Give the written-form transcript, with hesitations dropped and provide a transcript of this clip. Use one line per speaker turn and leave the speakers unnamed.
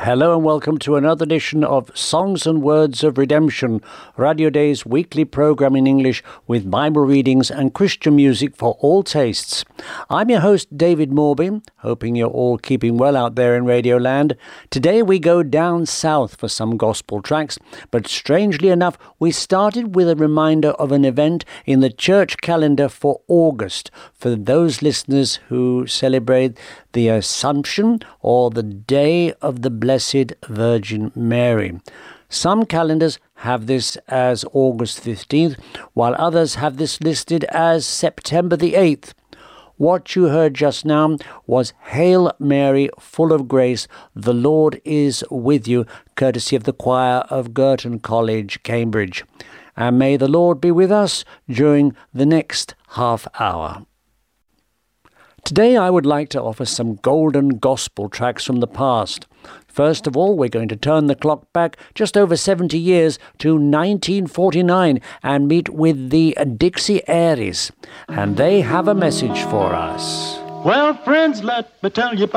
Hello and welcome to another edition of Songs and Words of Redemption, Radio Day's weekly program in English with Bible readings and Christian music for all tastes. I'm your host, David Morby, hoping you're all keeping well out there in Radio Land. Today we go down south for some gospel tracks, but strangely enough, we started with a reminder of an event in the church calendar for August, for those listeners who celebrate the Assumption or the Day of the Blessed Virgin Mary. Some calendars have this as August 15th, while others have this listed as September the 8th. What you heard just now was Hail Mary, full of grace, the Lord is with you, courtesy of the choir of Girton College, Cambridge. And may the Lord be with us during the next half hour. Today I would like to offer some golden gospel tracks from the past. First of all, we're going to turn the clock back just over 70 years to 1949 and meet with the Dixie Airies. And they have a message for us.
Well, friends, let me tell you